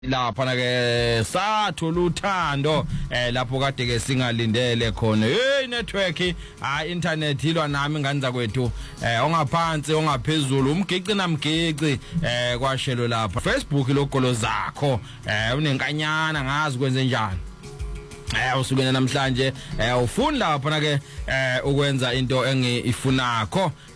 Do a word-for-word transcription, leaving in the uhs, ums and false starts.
lapha na ke sathola uthando eh lapho kade ke singalindele khona hey network ha internet ilwa nami nganza kwethu eh ongaphansi ongaphezulu umgici namgici eh kwashelo lapha Facebook lokolo zakho eh unenkanyana ngazi kwenze njani eh usukena namhlanje eh ufunda lapha na ke eh ukwenza into engiyifunakho